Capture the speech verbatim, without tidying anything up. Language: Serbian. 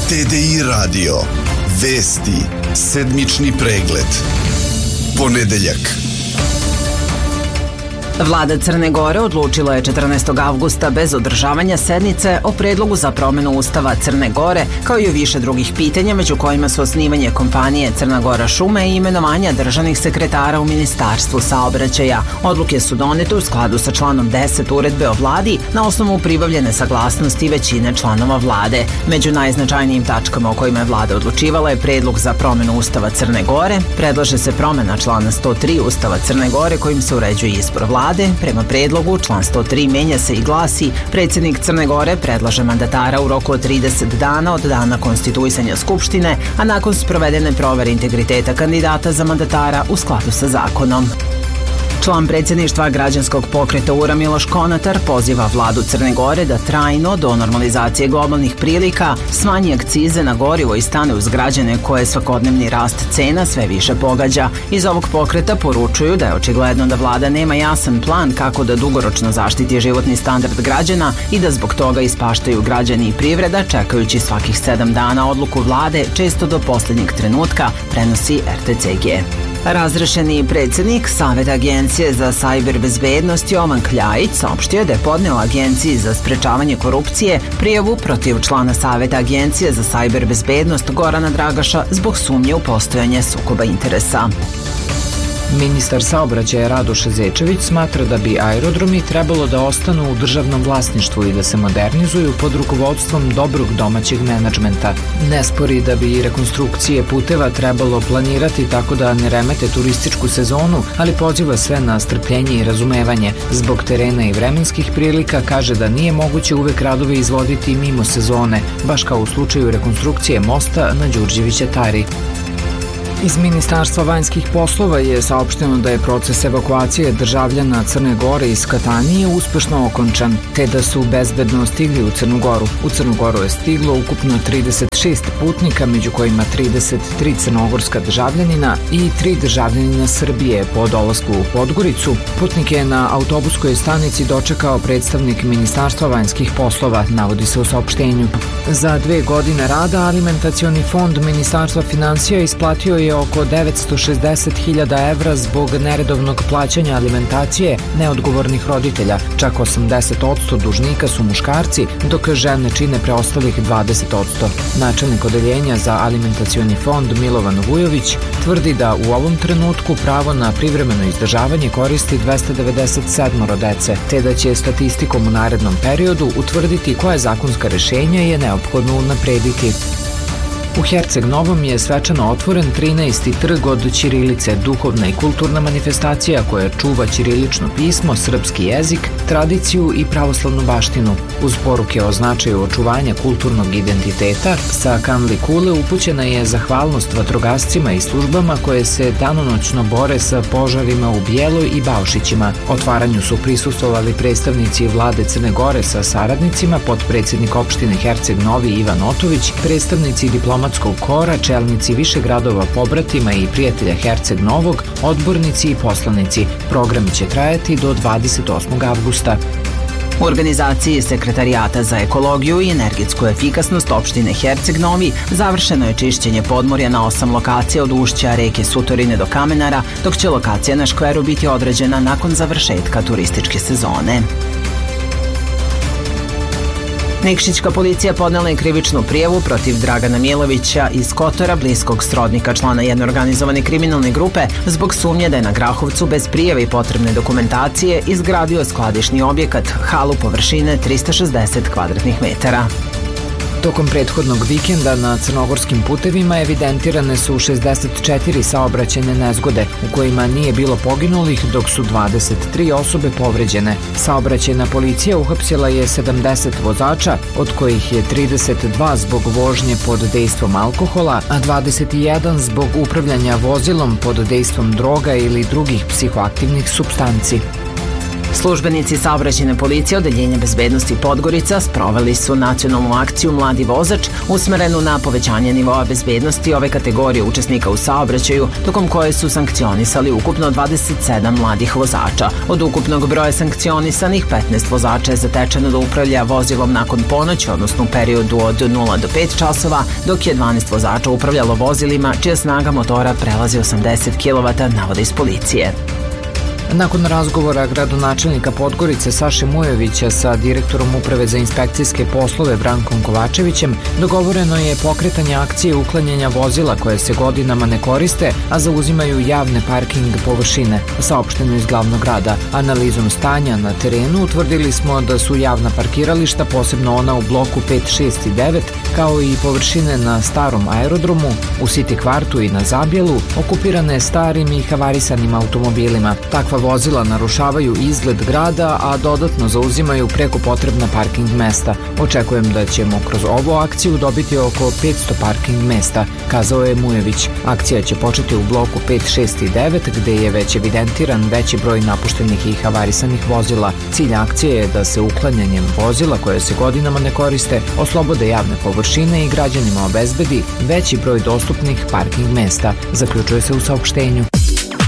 T D I radio. Vesti. Sedmični pregled. Ponedeljak. Vlada Crne Gore odlučila je četrnaestog avgusta bez održavanja sednice o predlogu za promenu Ustava Crne Gore, kao i o više drugih pitanja, među kojima su osnivanje kompanije Crna Gora šume i imenovanja državnih sekretara u Ministarstvu saobraćaja. Odluke su donete u skladu sa članom deset Uredbe o vladi na osnovu pribavljene saglasnosti većine članova vlade. Među najznačajnijim tačkama o kojima je vlada odlučivala je predlog za promenu Ustava Crne Gore. Predlaže se promena člana sto tri Ustava Crne Gore kojim se uređuje izbor vlade. Prema predlogu, član sto tri menja se i glasi: predsjednik Crne Gore predlaže mandatara u roku od trideset dana od dana konstituisanja Skupštine, a nakon sprovedene provere integriteta kandidata za mandatara u skladu sa zakonom. Član predsjedništva građanskog pokreta U R A Miloš Konatar poziva vladu Crne Gore da trajno, do normalizacije globalnih prilika, smanji akcize na gorivo i stane uz građane koje svakodnevni rast cena sve više pogađa. Iz ovog pokreta poručuju da je očigledno da vlada nema jasan plan kako da dugoročno zaštiti životni standard građana i da zbog toga ispaštaju građani i privreda, čekajući svakih sedam dana odluku vlade, često do posljednjeg trenutka, prenosi R T C G. Razrešeni predsjednik Saveta Agencije za sajber bezbednost Jovan Kljajić saopštio da je podneo Agenciji za sprečavanje korupcije prijavu protiv člana Saveta Agencije za sajber bezbednost Gorana Dragaša zbog sumnje u postojanje sukoba interesa. Ministar saobraćaja Radoš Zečević smatra da bi aerodromi trebalo da ostanu u državnom vlasništvu i da se modernizuju pod rukovodstvom dobrog domaćeg menadžmenta. Ne spori da bi rekonstrukcije puteva trebalo planirati tako da ne remete turističku sezonu, ali poziva sve na strpljenje i razumevanje. Zbog terena i vremenskih prilika kaže da nije moguće uvek radove izvoditi mimo sezone, baš kao u slučaju rekonstrukcije mosta na Đurđevića Tari. Iz Ministarstva vanjskih poslova je saopšteno da je proces evakuacije državljana Crne Gore iz Katanije uspešno okončan, te da su bezbedno stigli u Crnu Goru. U Crnu Goru je stiglo ukupno trideset šest putnika, među kojima trideset tri crnogorska državljanina i tri državljanina Srbije. Po dolasku u Podgoricu, putnike je na autobuskoj stanici dočekao predstavnik Ministarstva vanjskih poslova, navodi se u saopštenju. Za dve godine rada Alimentacioni fond Ministarstva finansija isplatio je oko devetsto šezdeset hiljada evra zbog neredovnog plaćanja alimentacije neodgovornih roditelja. Čak osamdeset posto dužnika su muškarci, dok žene čine preostalih dvadeset posto. Načelnik odeljenja za Alimentacioni fond Milovan Vujović tvrdi da u ovom trenutku pravo na privremeno izdržavanje koristi dvesta devedeset sedam dece, te da će statistikom u narednom periodu utvrditi koja zakonska rešenja je neophodno unaprediti. U Herceg Novom je svečano otvoren trinaesti trg od ćirilice, duhovna i kulturna manifestacija koja čuva ćirilično pismo, srpski jezik, tradiciju i pravoslavnu baštinu. Uz poruke o značaju očuvanja kulturnog identiteta, sa kanli kule upućena je zahvalnost vatrogascima i službama koje se danonoćno bore sa požarima u Bijeloj i Baušićima. Otvaranju su prisustvovali predstavnici vlade Crne Gore sa saradnicima, potpredsjednik opštine Herceg Novi Ivan Otović, predstavnici diplomatskog kora, čelnici više gradova pobratima i prijatelja Herceg Novog, odbornici i poslanici. Program će trajati do dvadeset osmog avgusta. U organizaciji Sekretarijata za ekologiju i energetsku efikasnost opštine Herceg Novi završeno je čišćenje podmorja na osam lokacija od ušća reke Sutorine do Kamenara, dok će lokacija na škveru biti određena nakon završetka turističke sezone. Nikšićka policija podnela je krivičnu prijavu protiv Dragana Milovića iz Kotora, bliskog srodnika člana jedne organizovane kriminalne grupe, zbog sumnje da je na Grahovcu bez prijave i potrebne dokumentacije izgradio skladišni objekat, halu površine trista šezdeset kvadratnih metara. Tokom prethodnog vikenda na crnogorskim putevima evidentirane su šezdeset četiri saobraćajne nezgode u kojima nije bilo poginulih, dok su dvadeset tri osobe povređene. Saobraćajna policija uhapsila je sedamdeset vozača, od kojih je trideset dva zbog vožnje pod dejstvom alkohola, a dvadeset jedan zbog upravljanja vozilom pod dejstvom droga ili drugih psihoaktivnih supstanci. Službenici saobraćajne policije Odeljenja bezbednosti Podgorica sproveli su nacionalnu akciju Mladi vozač usmerenu na povećanje nivoa bezbednosti ove kategorije učesnika u saobraćaju, tokom koje su sankcionisali ukupno dvadeset sedam mladih vozača. Od ukupnog broja sankcionisanih, petnaest vozača je zatečeno da upravlja vozilom nakon ponoći, odnosno u periodu od nula do pet časova, dok je dvanaest vozača upravljalo vozilima čija snaga motora prelazi osamdeset kilovata, navode iz policije. Nakon razgovora gradonačelnika Podgorice Saše Mujovića sa direktorom Uprave za inspekcijske poslove Brankom Kovačevićem, dogovoreno je pokretanje akcije uklanjanja vozila koje se godinama ne koriste, a zauzimaju javne parking površine, saopšteno iz glavnog grada. Analizom stanja na terenu utvrdili smo da su javna parkirališta, posebno ona u bloku pet, šest i devet, kao i površine na starom aerodromu, u City kvartu i na Zabjelu, okupirane starim i havarisanim automobilima. Takva vozila narušavaju izgled grada, a dodatno zauzimaju preko potrebna parking mesta. Očekujem da ćemo kroz ovu akciju dobiti oko petsto parking mesta, kazao je Mujević. Akcija će početi u bloku pet, šest i devet, gde je već evidentiran veći broj napuštenih i havarisanih vozila. Cilj akcije je da se uklanjanjem vozila koje se godinama ne koriste oslobode javne površine i građanima obezbedi veći broj dostupnih parking mesta, zaključuje se u saopštenju.